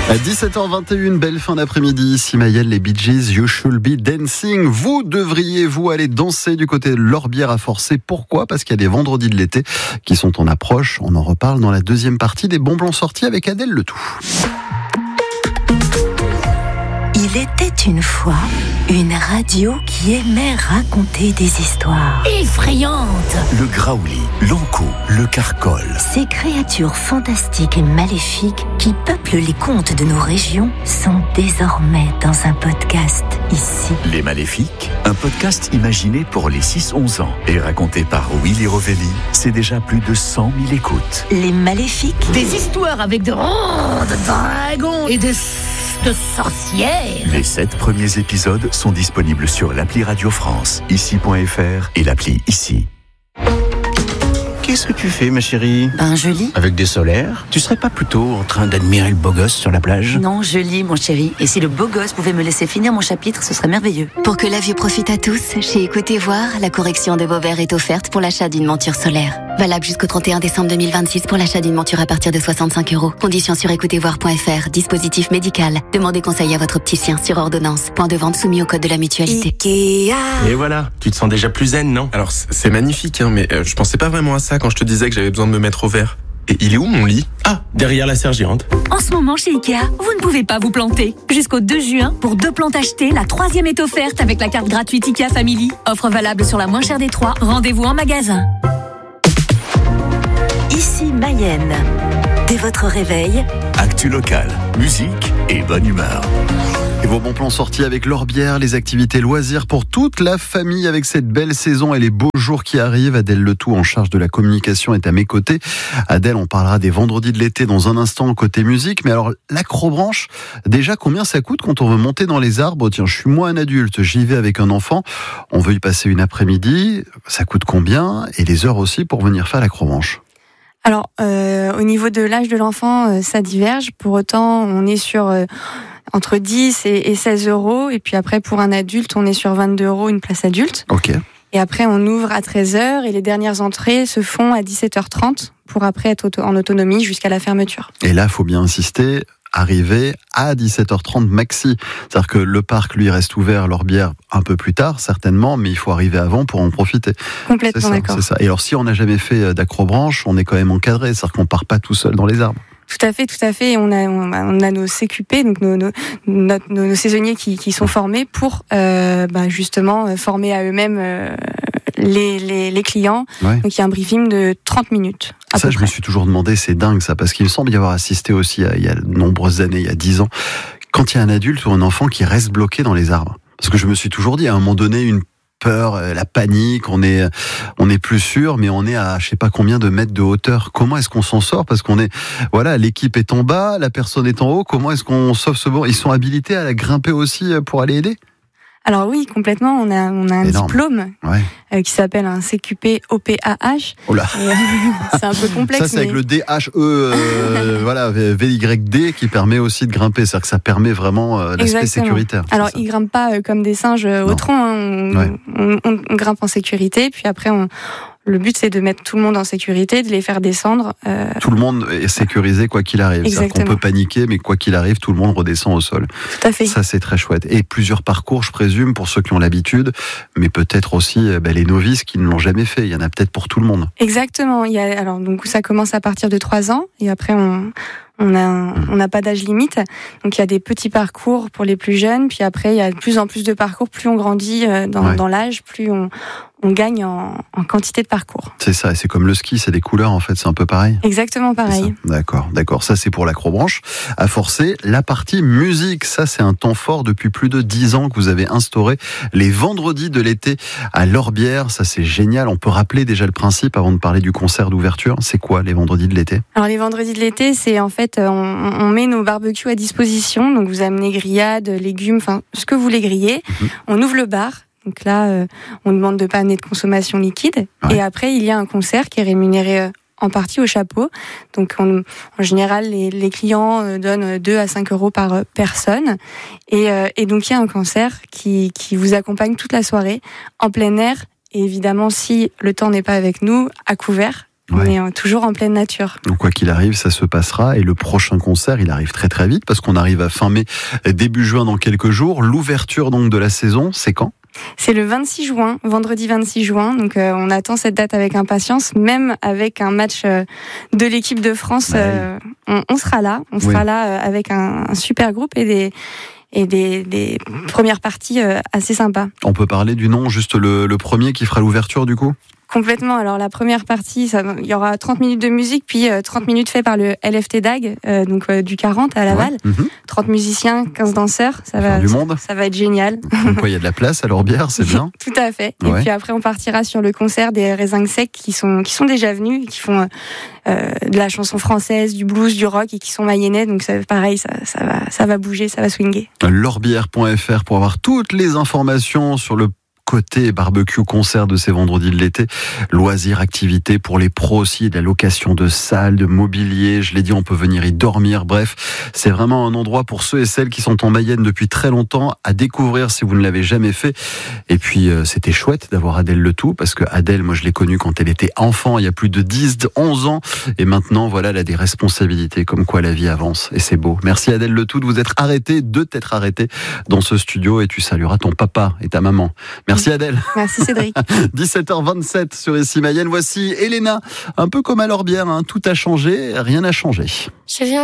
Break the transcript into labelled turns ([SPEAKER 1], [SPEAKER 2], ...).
[SPEAKER 1] À 17h21, belle fin d'après-midi. Ici Mayenne, les Bee Gees, You Should Be Dancing. Vous devriez, aller danser du côté de l'Orbière à Forcé. Pourquoi ? Parce qu'il y a des vendredis de l'été qui sont en approche. On en reparle dans la deuxième partie des bons plans sortis avec Adèle Letout.
[SPEAKER 2] Il était une fois une radio qui aimait raconter des histoires effrayantes.
[SPEAKER 3] Le graouli, l'ankou, le carcol.
[SPEAKER 2] Ces créatures fantastiques et maléfiques qui peuplent les contes de nos régions sont désormais dans un podcast ici.
[SPEAKER 3] Les Maléfiques, un podcast imaginé pour les 6-11 ans et raconté par Willy Rovelli. C'est déjà plus de 100 000 écoutes.
[SPEAKER 2] Les Maléfiques.
[SPEAKER 4] Des histoires avec de dragons et de sorcières.
[SPEAKER 3] Les 7 premiers épisodes sont disponibles sur l'appli Radio France, ici.fr et l'appli Ici.
[SPEAKER 5] Qu'est-ce que tu fais, ma chérie ?
[SPEAKER 2] Je lis.
[SPEAKER 5] Avec des solaires ? Tu serais pas plutôt en train d'admirer le beau gosse sur la plage ?
[SPEAKER 2] Non, je lis, mon chéri. Et si le beau gosse pouvait me laisser finir mon chapitre, ce serait merveilleux. Pour que la vue profite à tous, chez Écoutez Voir, la correction de vos verres est offerte pour l'achat d'une monture solaire. Valable jusqu'au 31 décembre 2026 pour l'achat d'une monture à partir de 65 €. Conditions sur écoutezvoir.fr. Dispositif médical. Demandez conseil à votre opticien sur ordonnance. Point de vente soumis au code de la mutualité.
[SPEAKER 6] Et voilà, tu te sens déjà plus zen, non ?
[SPEAKER 7] Alors c'est magnifique, mais je pensais pas vraiment à ça quand je te disais que j'avais besoin de me mettre au vert. Et il est où mon lit ?
[SPEAKER 6] Ah, derrière la sergente.
[SPEAKER 4] En ce moment chez Ikea, vous ne pouvez pas vous planter. Jusqu'au 2 juin, pour 2 plantes achetées, la 3e est offerte avec la carte gratuite Ikea Family. Offre valable sur la moins chère des 3. Rendez-vous en magasin.
[SPEAKER 2] Ici Mayenne. Dès votre réveil,
[SPEAKER 3] Actu locale, musique et bonne humeur.
[SPEAKER 1] Et vos bons plans sortis avec l'Orbière, les activités loisirs pour toute la famille avec cette belle saison et les beaux jours qui arrivent. Adèle Letout, en charge de la communication, est à mes côtés. Adèle, on parlera des vendredis de l'été dans un instant côté musique. Mais alors, l'acrobranche, déjà, combien ça coûte quand on veut monter dans les arbres ? Tiens, je suis moi un adulte, j'y vais avec un enfant. On veut y passer une après-midi. Ça coûte combien ? Et les heures aussi pour venir faire l'acrobranche.
[SPEAKER 8] Alors, au niveau de l'âge de l'enfant, ça diverge. Pour autant, on est sur entre 10 et 16 €. Et puis après, pour un adulte, on est sur 22 € une place adulte.
[SPEAKER 1] Ok.
[SPEAKER 8] Et après, on ouvre à 13h et les dernières entrées se font à 17h30 pour après être en autonomie jusqu'à la fermeture.
[SPEAKER 1] Et là, il faut bien insister, arriver à 17h30 maxi. C'est-à-dire que le parc, lui, reste ouvert, l'Orbière, un peu plus tard, certainement, mais il faut arriver avant pour en profiter.
[SPEAKER 8] Complètement d'accord.
[SPEAKER 1] C'est ça. Et alors, si on n'a jamais fait d'acrobranche, on est quand même encadré. C'est-à-dire qu'on part pas tout seul dans les arbres.
[SPEAKER 8] Tout à fait. On a nos CQP, donc nos saisonniers qui sont formés pour justement former à eux-mêmes les clients. Ouais. Donc il y a un briefing de 30 minutes.
[SPEAKER 1] Ça, je me suis toujours demandé, c'est dingue ça, parce qu'il me semble y avoir assisté aussi il y a de nombreuses années, il y a 10 ans, quand il y a un adulte ou un enfant qui reste bloqué dans les arbres. Parce que je me suis toujours dit, à un moment donné, une peur, la panique, on est plus sûr, mais on est à je sais pas combien de mètres de hauteur. Comment est-ce qu'on s'en sort ? Parce qu'on est, l'équipe est en bas, la personne est en haut. Comment est-ce qu'on sauve ce bon ? Ils sont habilités à la grimper aussi pour aller aider ?
[SPEAKER 8] Alors oui, complètement. On a un diplôme qui s'appelle un CQP OPAH.
[SPEAKER 1] Oh là.
[SPEAKER 8] C'est un peu complexe.
[SPEAKER 1] Ça, c'est avec le DHE, VYD qui permet aussi de grimper. C'est-à-dire que ça permet vraiment l'aspect sécuritaire.
[SPEAKER 8] Alors, ils grimpent pas comme des singes au tronc. On grimpe en sécurité, puis après, le but, c'est de mettre tout le monde en sécurité, de les faire descendre.
[SPEAKER 1] Tout le monde est sécurisé quoi qu'il arrive.
[SPEAKER 8] Exactement.
[SPEAKER 1] C'est-à-dire qu'on peut paniquer, mais quoi qu'il arrive, tout le monde redescend au sol.
[SPEAKER 8] Tout à fait.
[SPEAKER 1] Ça, c'est très chouette. Et plusieurs parcours, je présume, pour ceux qui ont l'habitude, mais peut-être aussi les novices qui ne l'ont jamais fait. Il y en a peut-être pour tout le monde.
[SPEAKER 8] Exactement. Donc ça commence à partir de 3 ans, et après on n'a pas d'âge limite. Donc il y a des petits parcours pour les plus jeunes, puis après il y a de plus en plus de parcours. Plus on grandit dans l'âge, plus on gagne en quantité de parcours.
[SPEAKER 1] C'est ça, et c'est comme le ski, c'est des couleurs en fait, c'est un peu pareil.
[SPEAKER 8] Exactement pareil.
[SPEAKER 1] D'accord. Ça c'est pour l'acrobranche. À Forcé, la partie musique, ça c'est un temps fort depuis plus de 10 ans que vous avez instauré les vendredis de l'été à l'Orbière. Ça c'est génial. On peut rappeler déjà le principe avant de parler du concert d'ouverture. C'est quoi les vendredis de l'été ? Alors
[SPEAKER 8] les vendredis de l'été, c'est en fait on met nos barbecues à disposition. Donc vous amenez grillades, légumes, enfin ce que vous voulez griller. On ouvre le bar. Donc là, on demande de ne pas amener de consommation liquide. Ouais. Et après, il y a un concert qui est rémunéré en partie au chapeau. Donc en général, les clients donnent 2 à 5 € par personne. Et donc il y a un concert qui vous accompagne toute la soirée, en plein air. Et évidemment, si le temps n'est pas avec nous, à couvert. On est toujours en pleine nature.
[SPEAKER 1] Donc quoi qu'il arrive, ça se passera. Et le prochain concert, il arrive très très vite parce qu'on arrive à fin mai, début juin dans quelques jours. L'ouverture donc de la saison, c'est quand ?
[SPEAKER 8] C'est le 26 juin, vendredi 26 juin. Donc on attend cette date avec impatience, même avec un match de l'équipe de France. On sera là. On sera là avec un super groupe et des premières parties assez sympas.
[SPEAKER 1] On peut parler du nom, juste le premier qui fera l'ouverture du coup ?
[SPEAKER 8] Complètement. Alors la première partie, il y aura 30 minutes de musique, puis 30 minutes fait par le LFT DAG, donc du 40 à Laval. 30 musiciens, 15 danseurs, ça va être génial.
[SPEAKER 1] Donc il y a de la place à l'Orbière, c'est bien.
[SPEAKER 8] Tout à fait. Et puis après on partira sur le concert des Raisins Secs qui sont déjà venus, et qui font de la chanson française, du blues, du rock et qui sont mayennais. Donc pareil, ça va bouger, ça va swinguer.
[SPEAKER 1] L'Orbière.fr pour avoir toutes les informations sur le côté barbecue concert de ces vendredis de l'été, loisirs, activités pour les pros aussi, de la location de salles, de mobilier, je l'ai dit, on peut venir y dormir, bref, c'est vraiment un endroit pour ceux et celles qui sont en Mayenne depuis très longtemps à découvrir si vous ne l'avez jamais fait. Et puis c'était chouette d'avoir Adèle Le Tout, parce que Adèle, moi je l'ai connue quand elle était enfant, il y a plus de 11 ans, et maintenant voilà, elle a des responsabilités, comme quoi la vie avance, et c'est beau. Merci Adèle Le Tout de t'être arrêtée dans ce studio, et tu salueras ton papa et ta maman. Merci Adèle.
[SPEAKER 8] Merci Cédric.
[SPEAKER 1] 17h27 sur Ici Mayenne. Voici Elena. Un peu comme à l'Orbière, tout a changé, rien n'a changé.
[SPEAKER 9] Je viens